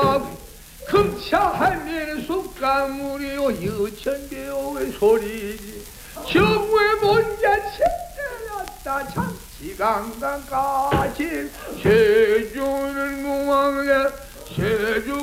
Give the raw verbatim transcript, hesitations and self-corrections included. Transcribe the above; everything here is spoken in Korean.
금차하면 숟가물이요 여천배우의 소리지 정왜 먼저 챙겨놨다 참치강강까지